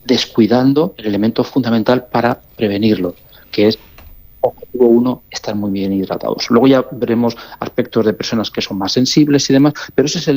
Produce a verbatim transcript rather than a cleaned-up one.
descuidando el elemento fundamental para prevenirlo, que es, objetivo uno, estar muy bien hidratados. Luego ya veremos aspectos de personas que son más sensibles y demás, pero ese es el